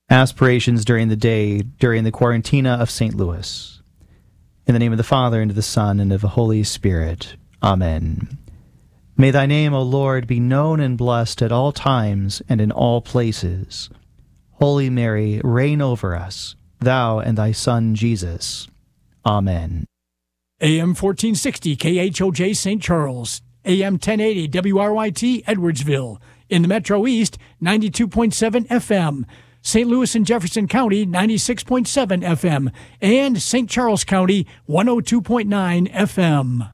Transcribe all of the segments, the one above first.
Aspirations during the day, during the Quarantina of St. Louis. In the name of the Father, and of the Son, and of the Holy Spirit. Amen. May thy name, O Lord, be known and blessed at all times and in all places. Holy Mary, reign over us, thou and thy Son Jesus. Amen. AM 1460 KHOJ St. Charles, AM 1080 WRYT Edwardsville. In the Metro East, 92.7 FM. St. Louis and Jefferson County, 96.7 FM. And St. Charles County, 102.9 FM.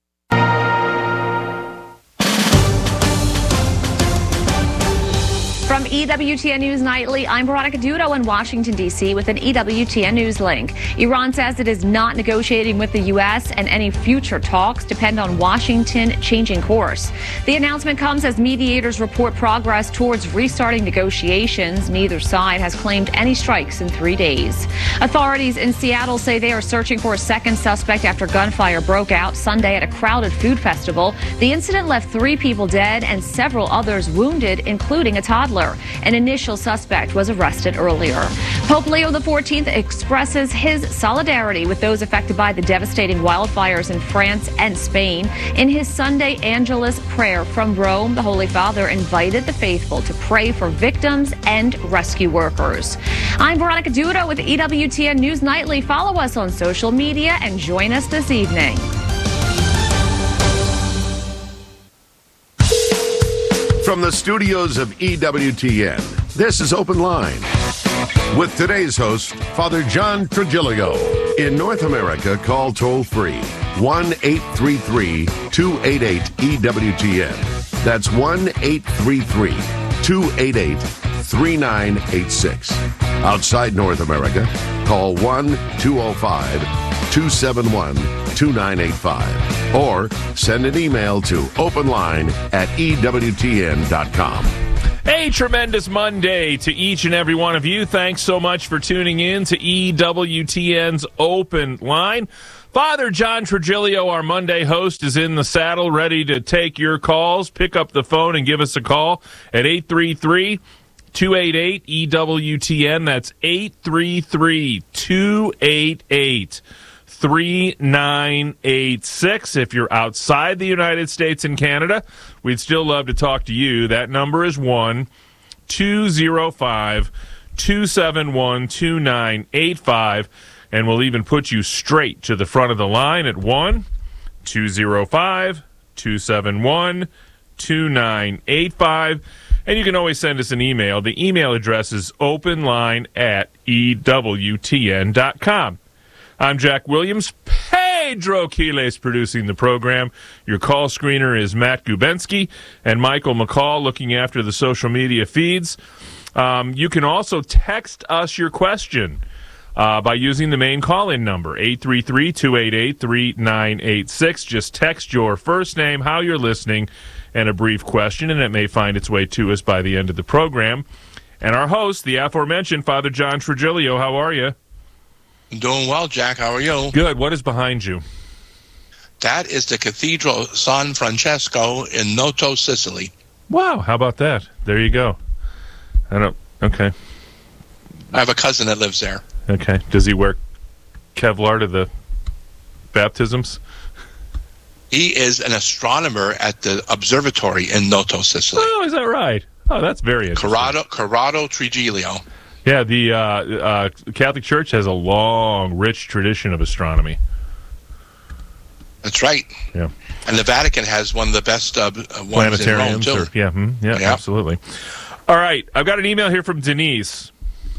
From EWTN News Nightly, I'm Veronica Dudo in Washington, D.C. with an EWTN News link. Iran says it is not negotiating with the U.S. and any future talks depend on Washington changing course. The announcement comes as mediators report progress towards restarting negotiations. Neither side has claimed any strikes in 3 days. Authorities in Seattle say they are searching for a second suspect after gunfire broke out Sunday at a crowded food festival. The incident left 3 people dead and several others wounded, including a toddler. An initial suspect was arrested earlier. Pope Leo XIV expresses his solidarity with those affected by the devastating wildfires in France and Spain. In his Sunday Angelus prayer from Rome, the Holy Father invited the faithful to pray for victims and rescue workers. I'm Veronica Dudo with EWTN News Nightly. Follow us on social media and join us this evening. From the studios of EWTN, this is Open Line. With today's host, Father John Trigilio. In North America, call toll-free 1-833-288-EWTN. That's 1-833-288-3986. Outside North America, call 1-205-271-2985. Or send an email to openline@EWTN.com. Hey, tremendous Monday to each and every one of you. Thanks so much for tuning in to EWTN's Open Line. Father John Trigilio, our Monday host, is in the saddle, ready to take your calls. Pick up the phone and give us a call at 833-288-EWTN. That's 833-288-3986. If you're outside the United States and Canada, we'd still love to talk to you. That number is 1-205-271-2985, and we'll even put you straight to the front of the line at 1-205-271-2985. And you can always send us an email. The email address is openline@EWTN.com. I'm Jack Williams. Pedro Quiles producing the program. Your call screener is Matt Gubensky and Michael McCall looking after the social media feeds. You can also text us your question by using the main call-in number, 833-288-3986. Just text your first name, how you're listening, and a brief question, and it may find its way to us by the end of the program. And our host, the aforementioned Father John Trigilio, how are you? I'm doing well, Jack. How are you? Good. What is behind you? That is the Cathedral San Francesco in Noto, Sicily. Wow. How about that? There you go. Okay. I have a cousin that lives there. Okay. Does he wear Kevlar to the baptisms? He is an astronomer at the observatory in Noto, Sicily. Oh, is that right? Oh, that's very interesting. Corrado Trigilio. Yeah, the Catholic Church has a long, rich tradition of astronomy. That's right. Yeah. And the Vatican has one of the best ones in Rome, too. Yeah, absolutely. All right, I've got an email here from Denise.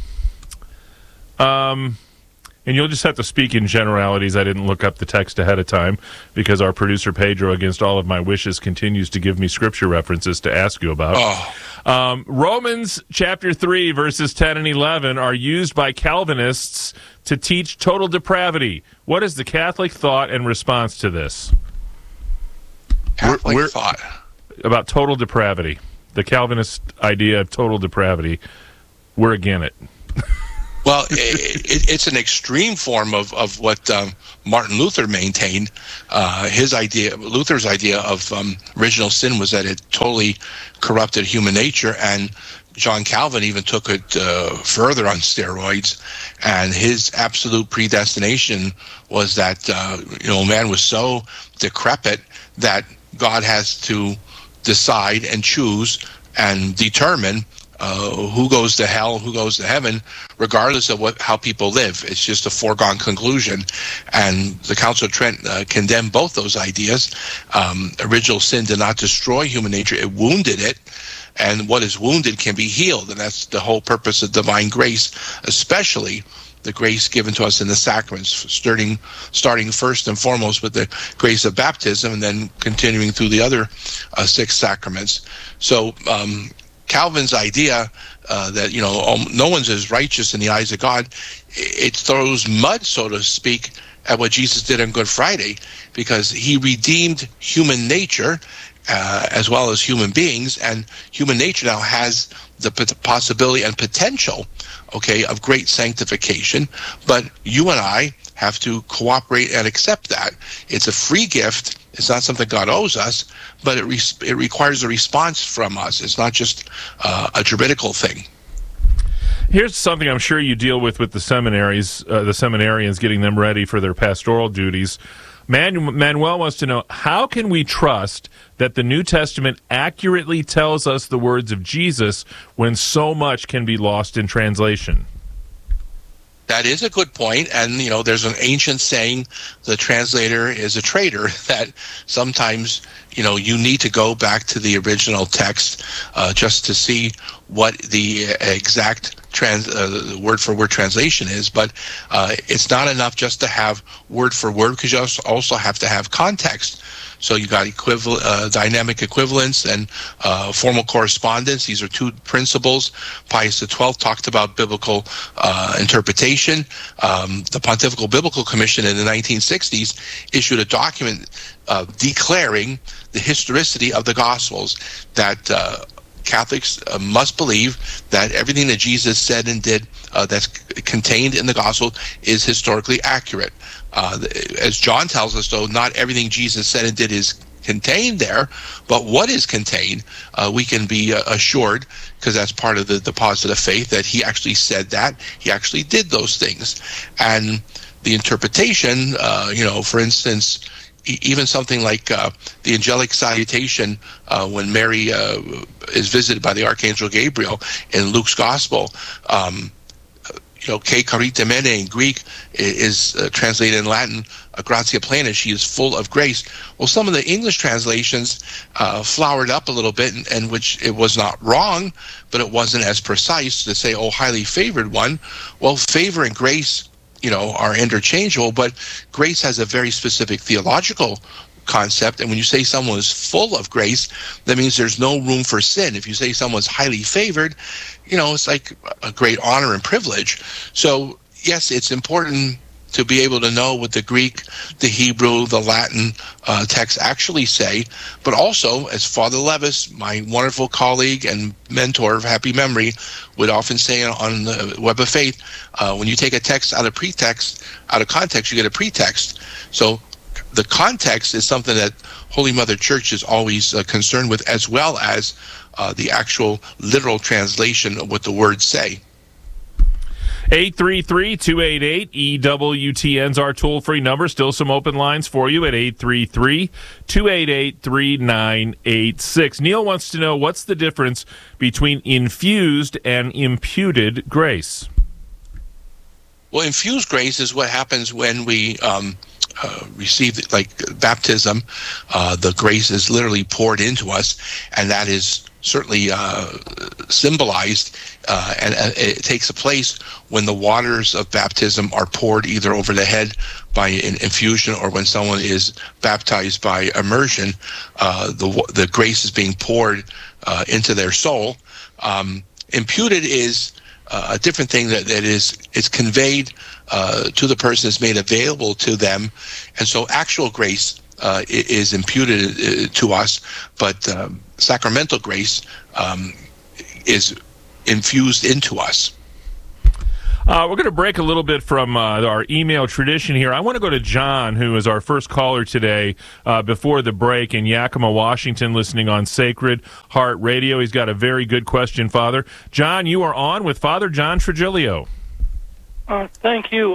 And you'll just have to speak in generalities. I didn't look up the text ahead of time because our producer, Pedro, against all of my wishes, continues to give me scripture references to ask you about. Romans chapter 3, verses 10 and 11 are used by Calvinists to teach total depravity. What is the Catholic thought and response to this? Catholic thought? About total depravity. The Calvinist idea of total depravity. We're against it. Well, it's an extreme form of what Martin Luther maintained. Luther's idea of original sin was that it totally corrupted human nature, and John Calvin even took it further on steroids, and his absolute predestination was that man was so decrepit that God has to decide and choose and determine who goes to hell, who goes to heaven, regardless of how people live. It's just a foregone conclusion. And the Council of Trent condemned both those ideas. Original sin did not destroy human nature, it wounded it. And what is wounded can be healed. And that's the whole purpose of divine grace, especially the grace given to us in the sacraments, starting first and foremost with the grace of baptism and then continuing through the other 6 sacraments. So Calvin's idea that no one's as righteous in the eyes of God, it throws mud, so to speak, at what Jesus did on Good Friday, because he redeemed human nature as well as human beings, and human nature now has the possibility and potential, of great sanctification. But you and I have to cooperate and accept that. It's a free gift. It's not something God owes us, but it requires a response from us. It's not just a juridical thing. Here's something I'm sure you deal with the seminaries, the seminarians, getting them ready for their pastoral duties. Manuel wants to know, how can we trust that the New Testament accurately tells us the words of Jesus when so much can be lost in translation? That is a good point, and there's an ancient saying, the translator is a traitor, that sometimes you need to go back to the original text just to see what the exact word-for-word translation is. But it's not enough just to have word-for-word, because you also have to have context. So you got dynamic equivalence and formal correspondence. These are 2 principles. Pius XII talked about biblical interpretation. The Pontifical Biblical Commission in the 1960s issued a document declaring the historicity of the Gospels, that Catholics must believe that everything that Jesus said and did that's contained in the Gospel is historically accurate. As John tells us, though, not everything Jesus said and did is contained there, but what is contained, we can be assured, because that's part of the deposit of faith, that he actually said that, he actually did those things. And the interpretation, for instance, even something like the angelic salutation when Mary is visited by the Archangel Gabriel in Luke's Gospel, Ke Karite Mene in Greek is translated in Latin, Gratia Plena, she is full of grace. Well, some of the English translations flowered up a little bit, and which it was not wrong, but it wasn't as precise to say, oh, highly favored one. Well, favor and grace, are interchangeable, but grace has a very specific theological concept. And when you say someone is full of grace, that means there's no room for sin. If you say someone's highly favored, it's like a great honor and privilege. So yes, it's important to be able to know what the Greek, the Hebrew, the Latin texts actually say, but also, as Father Levis, my wonderful colleague and mentor of happy memory, would often say on the Web of Faith, when you take a text out of context, you get a pretext. So the context is something that Holy Mother Church is always concerned with, as well as the actual literal translation of what the words say. 833-288-EWTN's our toll-free number. Still some open lines for you at 833-288-3986. Neil wants to know, what's the difference between infused and imputed grace? Well, infused grace is what happens when we receive, like baptism. The grace is literally poured into us, and that is certainly symbolized, and it takes a place when the waters of baptism are poured either over the head by an infusion, or when someone is baptized by immersion, the grace is being poured into their soul. Imputed is a different thing that it's conveyed to the person, is made available to them, and so actual grace is imputed to us, but sacramental grace is infused into us. We're going to break a little bit from our email tradition here. I want to go to John, who is our first caller today before the break in Yakima, Washington, listening on Sacred Heart Radio. He's got a very good question, Father. John, you are on with Father John Trigilio. Thank you.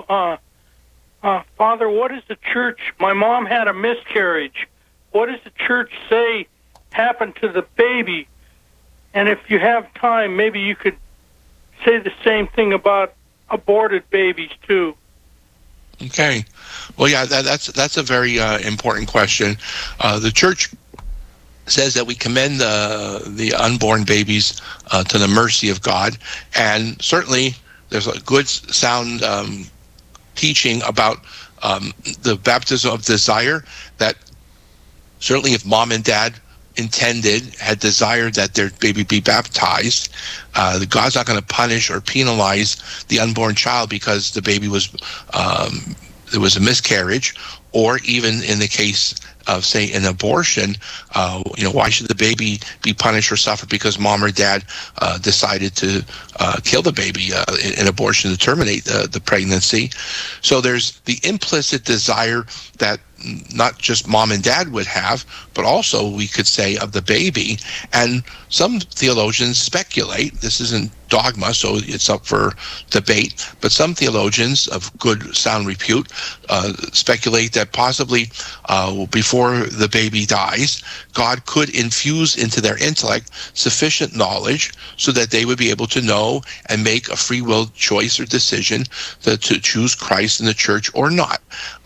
Father, what does the church... My mom had a miscarriage. What does the church say happened to the baby? And if you have time, maybe you could say the same thing about aborted babies too. Okay. Well, yeah, that's a very important question. The church says that we commend the unborn babies to the mercy of God, and certainly there's a good sound teaching about the baptism of desire, that certainly if mom and dad had desired that their baby be baptized, God's not going to punish or penalize the unborn child because the baby was there was a miscarriage, or even in the case of, say, an abortion, why should the baby be punished or suffer because mom or dad decided to kill the baby in abortion to terminate the pregnancy? So there's the implicit desire that not just mom and dad would have, but also we could say of the baby. And some theologians speculate, this isn't dogma, so it's up for debate, but some theologians of good sound repute speculate that possibly before the baby dies, God could infuse into their intellect sufficient knowledge so that they would be able to know and make a free will choice or decision to choose Christ in the church or not.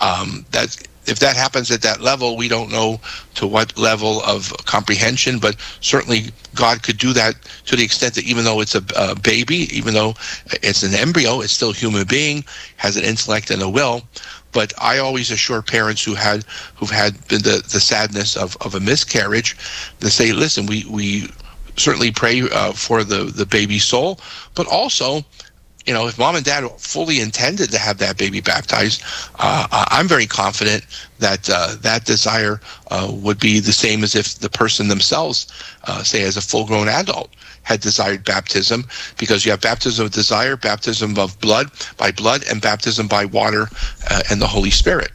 If that happens at that level, we don't know to what level of comprehension, but certainly God could do that to the extent that even though it's a baby, even though it's an embryo, it's still a human being, has an intellect and a will. But I always assure parents who've had the sadness of a miscarriage, to say, listen, we certainly pray for the baby's soul, but also, if mom and dad fully intended to have that baby baptized, I'm very confident that that desire would be the same as if the person themselves, say as a full-grown adult, had desired baptism, because you have baptism of desire, baptism of blood, and baptism by water and the Holy Spirit.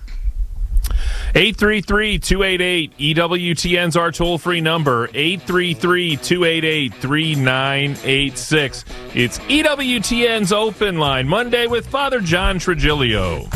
833-288-EWTN's our toll-free number, 833-288-3986. It's EWTN's Open Line, Monday with Father John Trigilio.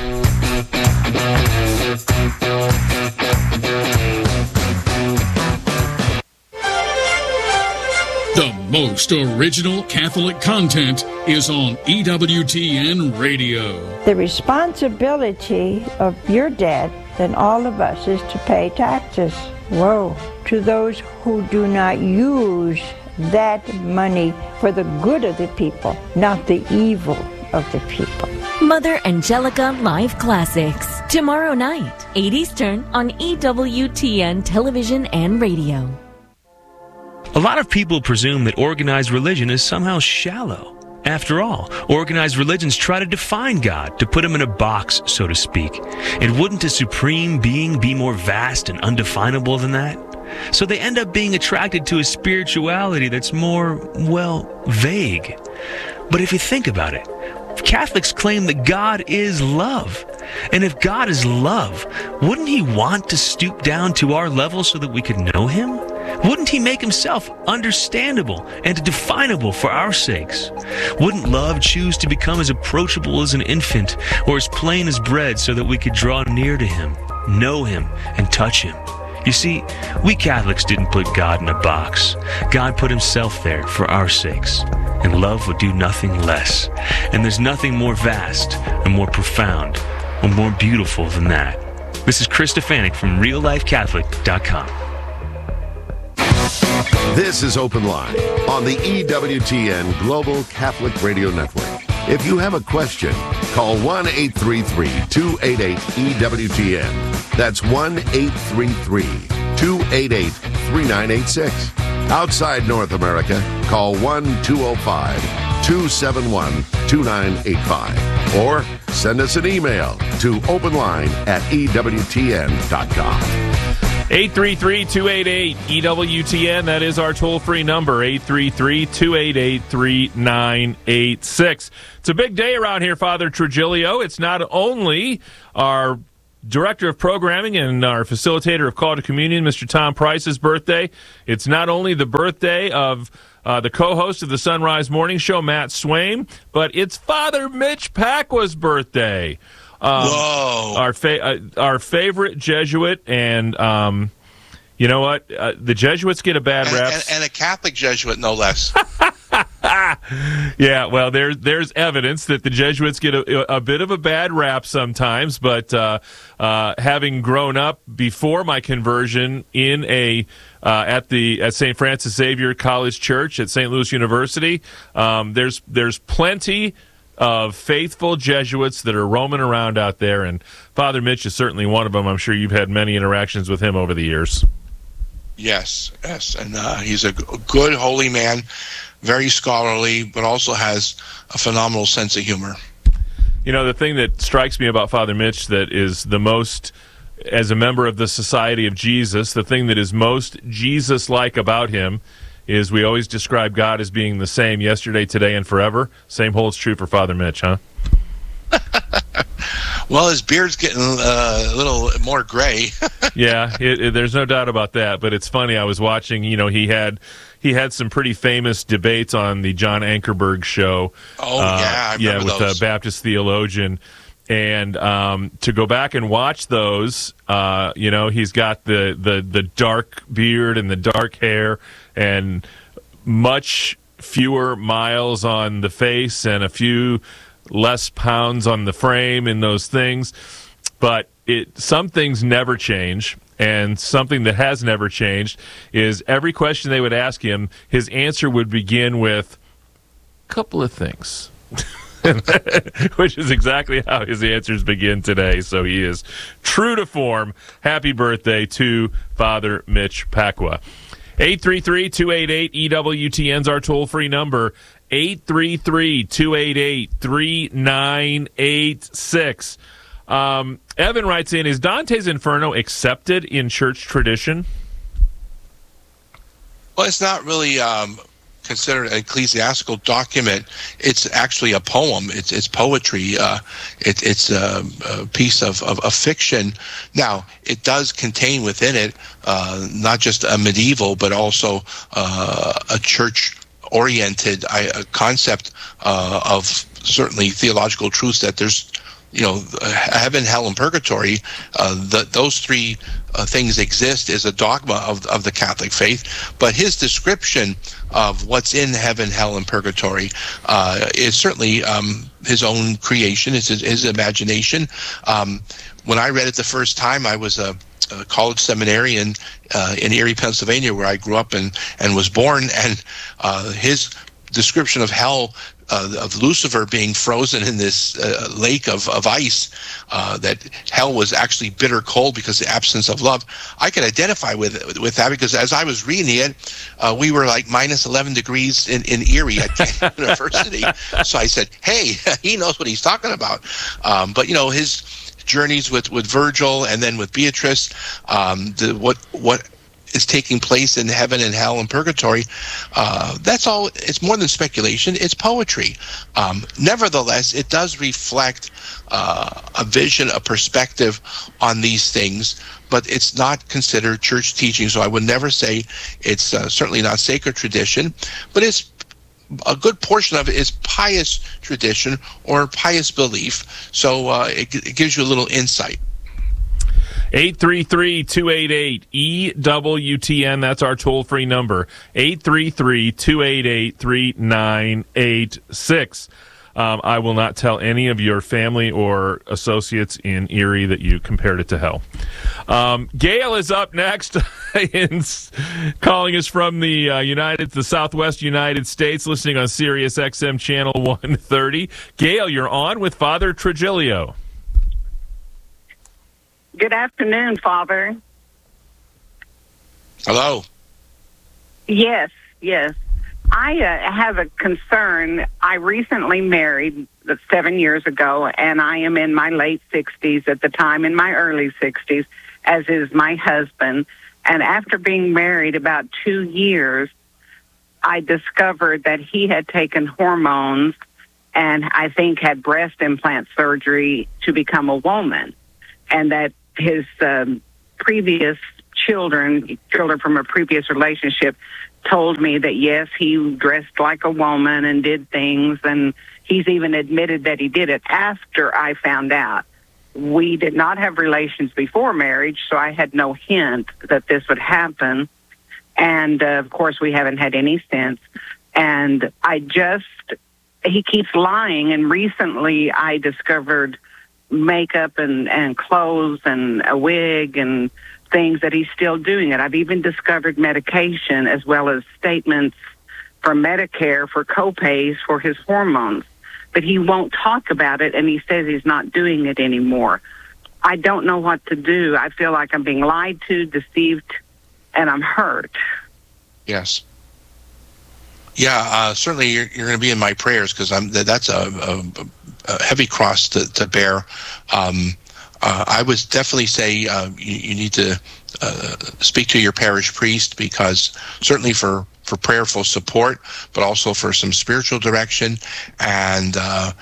The most original Catholic content is on EWTN Radio. The responsibility of your debt and all of us is to pay taxes. Woe to those who do not use that money for the good of the people, not the evil of the people. Mother Angelica Live Classics, tomorrow night, 8 Eastern on EWTN Television and Radio. A lot of people presume that organized religion is somehow shallow. After all, organized religions try to define God, to put him in a box, so to speak. And wouldn't a supreme being be more vast and undefinable than that? So they end up being attracted to a spirituality that's more, vague. But if you think about it, Catholics claim that God is love. And if God is love, wouldn't he want to stoop down to our level so that we could know him? Wouldn't he make himself understandable and definable for our sakes? Wouldn't love choose to become as approachable as an infant or as plain as bread so that we could draw near to him, know him, and touch him? You see, we Catholics didn't put God in a box. God put himself there for our sakes. And love would do nothing less. And there's nothing more vast and more profound or more beautiful than that. This is Chris Stefanik from RealLifeCatholic.com. This is Open Line on the EWTN Global Catholic Radio Network. If you have a question, call 1-833-288-EWTN. That's 1-833-288-3986. Outside North America, call 1-205-271-2985. Or send us an email to openline@EWTN.com. 833-288-EWTN. That is our toll-free number, 833-288-3986. It's a big day around here, Father Trujillo. It's not only our Director of Programming and our Facilitator of Call to Communion, Mr. Tom Price's birthday. It's not only the birthday of the co-host of the Sunrise Morning Show, Matt Swaim, but it's Father Mitch Pacwa's birthday. Whoa! Our favorite Jesuit, and you know what? The Jesuits get a bad rap, and a Catholic Jesuit, no less. Yeah, well, there's evidence that the Jesuits get a bit of a bad rap sometimes, but having grown up before my conversion in at St. Francis Xavier College Church at St. Louis University, there's plenty of faithful Jesuits that are roaming around out there, and Father Mitch is certainly one of them. I'm sure you've had many interactions with him over the years. Yes, and he's a good, holy man, very scholarly, but also has a phenomenal sense of humor. You know, the thing that strikes me about Father Mitch that is the most, as a member of the Society of Jesus, the thing that is most Jesus-like about him is we always describe God as being the same yesterday, today, and forever. Same holds true for Father Mitch, huh? Well, his beard's getting a little more gray. Yeah, there's no doubt about that. But it's funny. I was watching. You know, he had some pretty famous debates on the John Ankerberg show. Oh I remember with those. A Baptist theologian. And to go back and watch those, you know, he's got the dark beard and the dark hair, and much fewer miles on the face and a few less pounds on the frame in those things. But some things never change, and something that has never changed is every question they would ask him, his answer would begin with a couple of things. Which is exactly how his answers begin today. So he is true to form. Happy birthday to Father Mitch Pacwa. 833-288-EWTN's our toll-free number. 833-288-3986. Evan writes in, is Dante's Inferno accepted in church tradition? Well, it's not really considered an ecclesiastical document. It's actually a poem. It's poetry. It's a piece of fiction. Now, it does contain within it not just a medieval, but also a church-oriented concept of certainly theological truths, that there's, you know, heaven, hell, and purgatory. Those three things exist as a dogma of the Catholic faith. But his description of what's in heaven, hell, and purgatory is certainly his own creation. It's his imagination. When I read it the first time, I was a college seminarian in Erie, Pennsylvania, where I grew up and was born, and his description of hell, of Lucifer being frozen in this lake of ice, that hell was actually bitter cold because of the absence of love. I could identify with that, because as I was reading it, we were like minus 11 degrees in Erie at Kent University. So I said, hey, he knows what he's talking about. But, you know, his journeys with Virgil and then with Beatrice, what is taking place in heaven and hell and purgatory, that's all. It's more than speculation. It's poetry. Nevertheless, it does reflect a vision, a perspective on these things, but it's not considered church teaching. So I would never say it's certainly not sacred tradition, but it's a good portion of it is pious tradition or pious belief. So it gives you a little insight. 833-288-EWTN. That's our toll-free number. 833-288-3986. I will not tell any of your family or associates in Erie that you compared it to hell. Gail is up next, calling us from the Southwest United States, listening on Sirius XM Channel 130. Gail, you're on with Father Trujillo. Good afternoon, Father. Hello. Yes. I have a concern. I recently married 7 years ago, and I am in my late 60s at the time, in my early 60s, as is my husband. And after being married about 2 years, I discovered that he had taken hormones and I think had breast implant surgery to become a woman, and that his previous children from a previous relationship told me that, yes, he dressed like a woman and did things, and he's even admitted that he did it after I found out. We did not have relations before marriage, so I had no hint that this would happen. And, of course, we haven't had any since. And he keeps lying. And recently I discovered makeup and clothes and a wig and things that he's still doing it. I've even discovered medication as well as statements from Medicare for co-pays for his hormones. But he won't talk about it, and he says he's not doing it anymore. I don't know what to do. I feel like I'm being lied to, deceived, and I'm hurt. Yes. Yeah, certainly you're going to be in my prayers, because that's a heavy cross to bear. I would definitely say you need to speak to your parish priest, because certainly for prayerful support, but also for some spiritual direction. And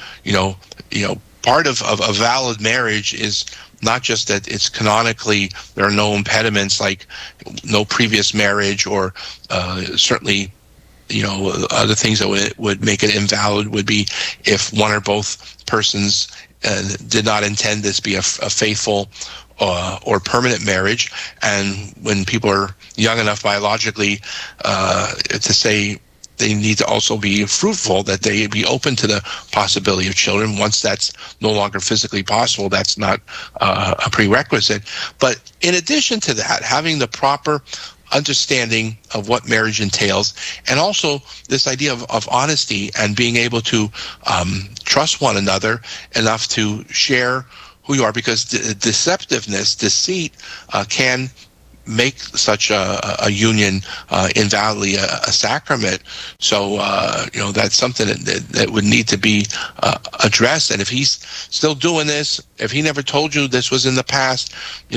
part of a valid marriage is not just that it's canonically there are no impediments, like no previous marriage, or certainly other things that would make it invalid would be if one or both persons did not intend this be a faithful or permanent marriage. And when people are young enough biologically to say they need to also be fruitful, that they be open to the possibility of children. Once that's no longer physically possible, that's not a prerequisite. But in addition to that, having the proper understanding of what marriage entails, and also this idea of honesty and being able to trust one another enough to share who you are, because deceptiveness, deceit can make such a union invalidly a sacrament. So that's something that would need to be addressed. And if he's still doing this, if he never told you this was in the past,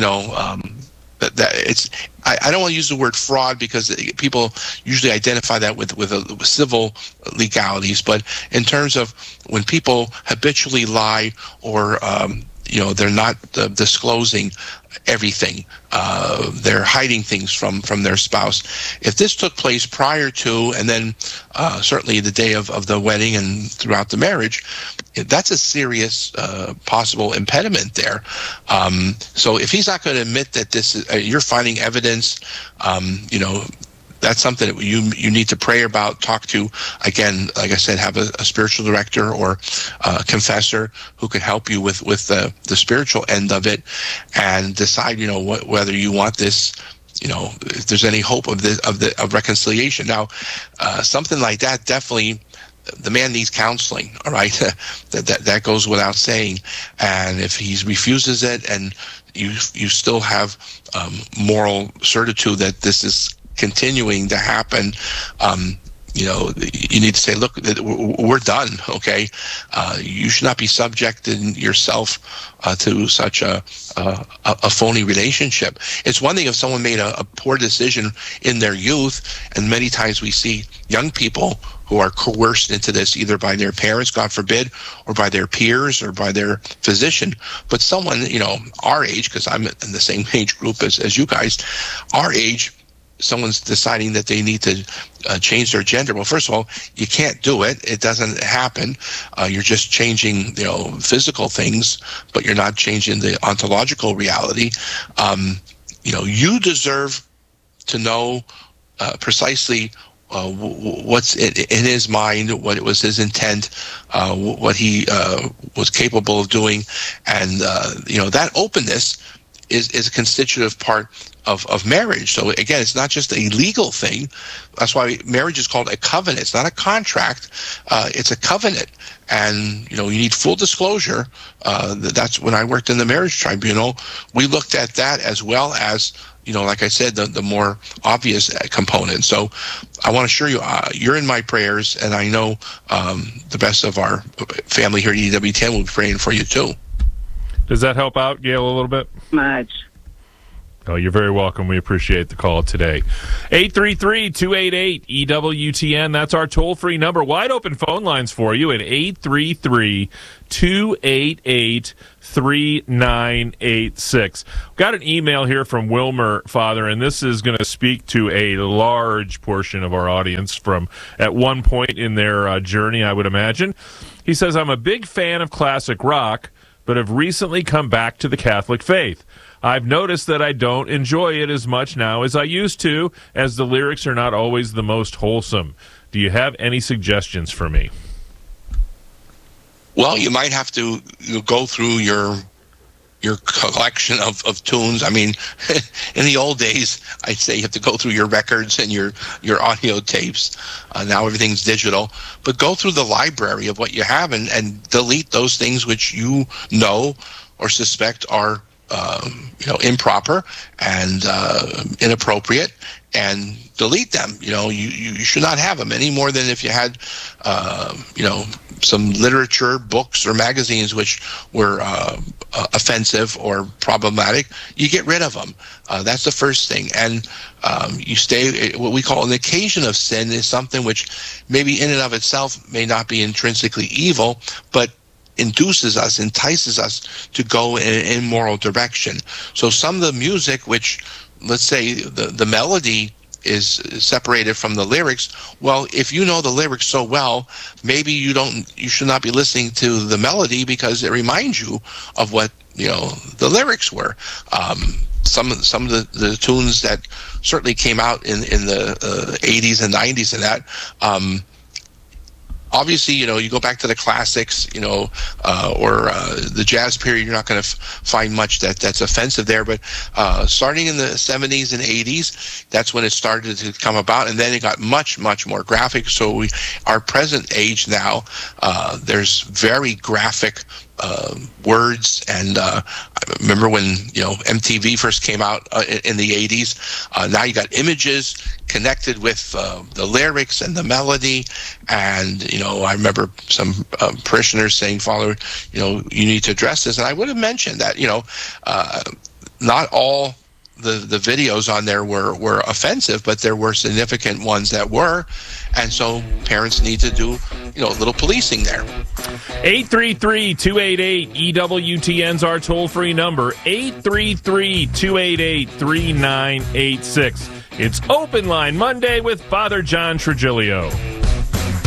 that it's, I don't want to use the word fraud, because people usually identify that with civil legalities. But in terms of when people habitually lie, or they're not disclosing everything, they're hiding things from their spouse. If this took place prior to, and then certainly the day of the wedding and throughout the marriage, that's a serious possible impediment there. So if he's not going to admit that this is, you're finding evidence, that's something that you need to pray about, talk to, again, like I said, have a spiritual director or a confessor who can help you with the spiritual end of it, and decide, whether you want this, if there's any hope of reconciliation. Now, something like that, definitely, the man needs counseling, all right? that goes without saying. And if he refuses it, and you still have moral certitude that this is continuing to happen, you need to say, look, we're done, okay? You should not be subjecting yourself to such a phony relationship. It's one thing if someone made a poor decision in their youth, and many times we see young people who are coerced into this either by their parents, God forbid, or by their peers, or by their physician. But someone, our age, because I'm in the same age group as you guys, our age, someone's deciding that they need to change their gender. Well, first of all, you can't do it. It doesn't happen. You're just changing, physical things, but you're not changing the ontological reality. You deserve to know precisely what's in his mind, what it was his intent, what he was capable of doing. And, that openness is a constitutive part of marriage. So again, it's not just a legal thing. That's why marriage is called a covenant. It's not a contract. It's a covenant. And, you need full disclosure. That's when I worked in the marriage tribunal. We looked at that as well as, like I said, the more obvious component. So I want to assure you, you're in my prayers, and I know the best of our family here at EWTN will be praying for you too. Does that help out, Gail, a little bit? Much. Oh, you're very welcome. We appreciate the call today. 833-288-EWTN. That's our toll-free number. Wide open phone lines for you at 833-288-3986. Got an email here from Wilmer, Father, and this is going to speak to a large portion of our audience from at one point in their journey, I would imagine. He says, I'm a big fan of classic rock, but have recently come back to the Catholic faith. I've noticed that I don't enjoy it as much now as I used to, as the lyrics are not always the most wholesome. Do you have any suggestions for me? Well, you might have to go through your collection of tunes. I mean, in the old days, I'd say you have to go through your records and your audio tapes. Now everything's digital. But go through the library of what you have and delete those things which you know or suspect are improper and inappropriate, and delete them. You should not have them any more than if you had, some literature, books, or magazines which were offensive or problematic. You get rid of them. That's the first thing. And you stay. What we call an occasion of sin is something which maybe in and of itself may not be intrinsically evil, but entices us to go in an immoral direction. So some of the music, which, let's say, the melody is separated from the lyrics, well, if you know the lyrics so well, maybe you should not be listening to the melody because it reminds you of what the lyrics were. Some of the tunes that certainly came out in the 80s and 90s and that. Obviously, you go back to the classics, or the jazz period, you're not going to find much that's offensive there. But starting in the 70s and 80s, that's when it started to come about. And then it got much, much more graphic. So our present age now, there's very graphic words. And I remember when MTV first came out in the 80s. Now you got images connected with the lyrics and the melody. And I remember some parishioners saying, Father, you need to address this. And I would have mentioned that not all the videos on there were offensive, but there were significant ones that were. And so parents need to do a little policing there. 833-288-EWTN's our toll-free number, 833-288-3986. It's Open Line Monday with Father John Trigilio.